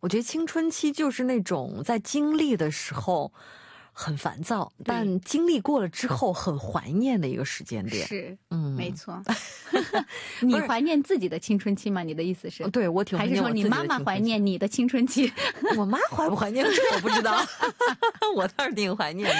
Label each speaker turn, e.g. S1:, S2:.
S1: 我觉得青春期就是那种在经历的时候很烦躁，但经历过了之后很怀念的一个时间点。
S2: 是，
S1: 嗯，
S2: 没错。你怀念自己的青春期吗？你的意思是？
S1: 对，我挺怀
S2: 还是说你
S1: 念我自己的
S2: 妈妈怀念你的青春期？
S1: 我妈怀不怀念这我不知道，我倒是挺怀念的。